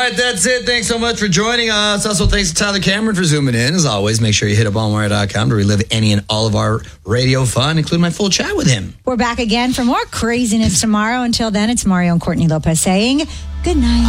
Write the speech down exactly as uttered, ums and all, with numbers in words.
right, that's it. Thanks so much for joining us. Also, thanks to Tyler Cameron for zooming in. As always, make sure you hit up on wire dot com to relive any and all of our radio fun, including my full chat with him. We're back again for more craziness tomorrow. Until then, it's Mario and Courtney Lopez saying good night.